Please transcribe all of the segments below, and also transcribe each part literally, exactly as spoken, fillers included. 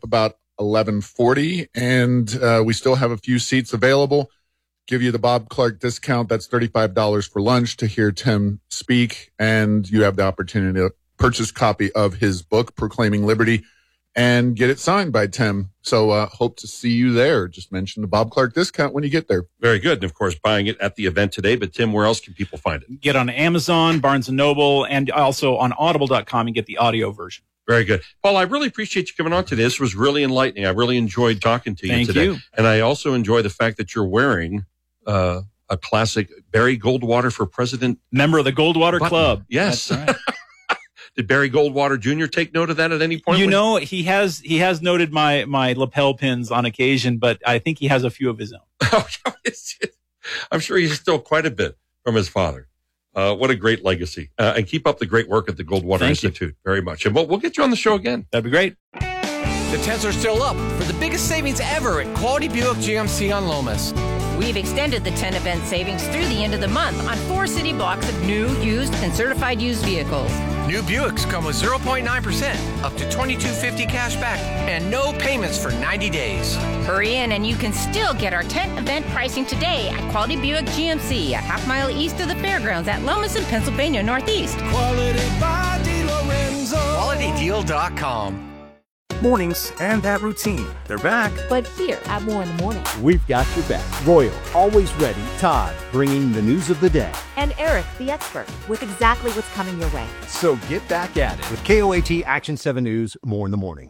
about eleven forty, and uh, we still have a few seats available. Give you the Bob Clark discount. That's thirty-five dollars for lunch to hear Tim speak, and you have the opportunity to purchase a copy of his book, Proclaiming Liberty, and get it signed by Tim. So uh, hope to see you there. Just mention the Bob Clark discount when you get there. Very good. And, of course, buying it at the event today. But, Tim, where else can people find it? Get on Amazon, Barnes and Noble, and also on audible dot com and get the audio version. Very good. Paul, I really appreciate you coming on today. This was really enlightening. I really enjoyed talking to you Thank today. you. And I also enjoy the fact that you're wearing uh, a classic Barry Goldwater for President. Member of the Goldwater button. Club. Yes. That's right. Did Barry Goldwater Junior take note of that at any point? You know, he has he has noted my my lapel pins on occasion, but I think he has a few of his own. I'm sure he's still quite a bit from his father. Uh, what a great legacy. Uh, and keep up the great work at the Goldwater Thank Institute you. very much. And we'll, we'll get you on the show again. That'd be great. The tents are still up for the biggest savings ever at Quality Buick G M C on Lomas. We've extended the ten event savings through the end of the month on four city blocks of new, used, and certified used vehicles. New Buicks come with zero point nine percent, up to twenty-two fifty cash back, and no payments for ninety days. Hurry in and you can still get our tent event pricing today at Quality Buick G M C, a half mile east of the fairgrounds at Lomas in Pennsylvania Northeast. Quality by DeLorenzo. quality deal dot com. Mornings and that routine. They're back. But here at More in the Morning. We've got your back. Royal, always ready. Todd, bringing the news of the day. And Eric, the expert, with exactly what's coming your way. So get back at it with K O A T Action seven News, More in the Morning.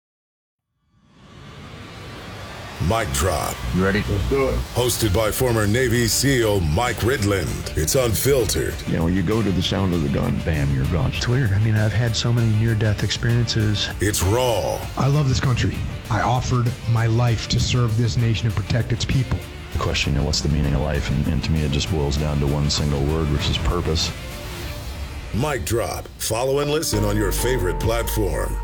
Mic Drop. You ready? Let's do it. Hosted by former Navy SEAL Mike Ridland. It's unfiltered. You know, you go to the sound of the gun, bam, you're gone. It's weird. I mean, I've had so many near-death experiences. It's raw. I love this country. I offered my life to serve this nation and protect its people. The question, you know, what's the meaning of life? And, and to me, it just boils down to one single word, which is purpose. Mic Drop. Follow and listen on your favorite platform.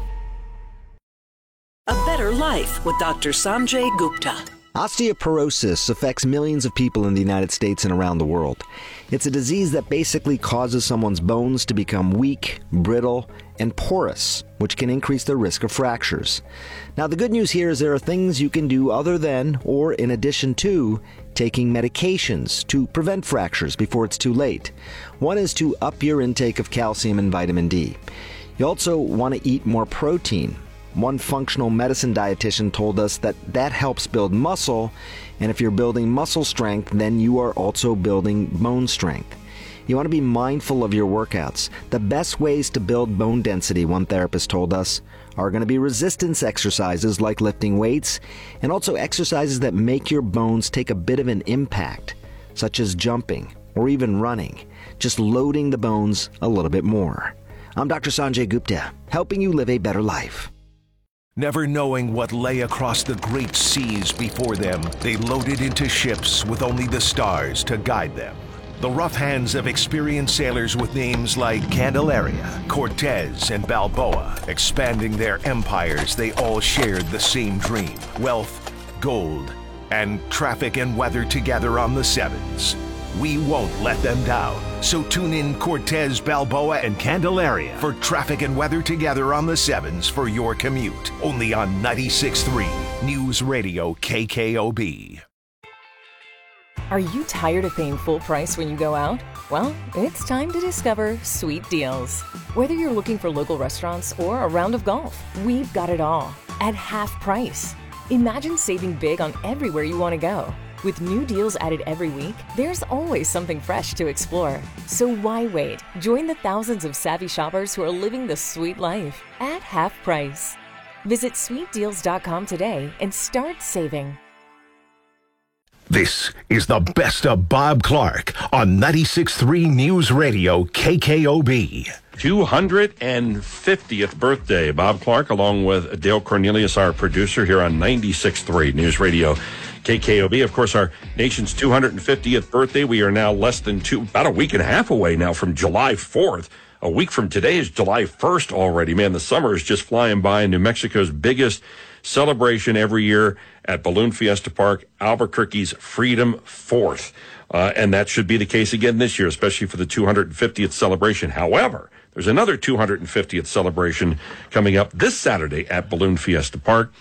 A Better Life with Doctor Sanjay Gupta. Osteoporosis affects millions of people in the United States and around the world. It's a disease that basically causes someone's bones to become weak, brittle, and porous, which can increase their risk of fractures. Now, the good news here is there are things you can do other than, or in addition to, taking medications to prevent fractures before it's too late. One is to up your intake of calcium and vitamin D. You also want to eat more protein. One functional medicine dietitian told us that that helps build muscle, and if you're building muscle strength, then you are also building bone strength. You want to be mindful of your workouts. The best ways to build bone density, one therapist told us, are going to be resistance exercises like lifting weights, and also exercises that make your bones take a bit of an impact, such as jumping or even running, just loading the bones a little bit more. I'm Doctor Sanjay Gupta, helping you live a better life. Never knowing what lay across the great seas before them, they loaded into ships with only the stars to guide them. The rough hands of experienced sailors with names like Candelaria, Cortez, and Balboa, expanding their empires, they all shared the same dream: wealth, gold, and traffic and weather together on the Sevens. We won't let them down. So tune in Cortez, Balboa, and Candelaria for traffic and weather together on the Sevens for your commute. Only on ninety-six point three News Radio K K O B. Are you tired of paying full price when you go out? Well, it's time to discover Sweet Deals. Whether you're looking for local restaurants or a round of golf, we've got it all at half price. Imagine saving big on everywhere you want to go. With new deals added every week, there's always something fresh to explore. So why wait? Join the thousands of savvy shoppers who are living the sweet life at half price. Visit sweet deals dot com today and start saving. This is the best of Bob Clark on ninety-six point three News Radio K K O B. two hundred fiftieth birthday, Bob Clark, along with Dale Cornelius, our producer here on ninety-six point three News Radio K K O B. Of course, our nation's two hundred fiftieth birthday. We are now less than two, about a week and a half away now from July fourth. A week from today is July first already. Man, the summer is just flying by. New Mexico's biggest celebration every year at Balloon Fiesta Park, Albuquerque's Freedom Fourth. Uh, and that should be the case again this year, especially for the two hundred fiftieth celebration. However, there's another two hundred fiftieth celebration coming up this Saturday at Balloon Fiesta Park.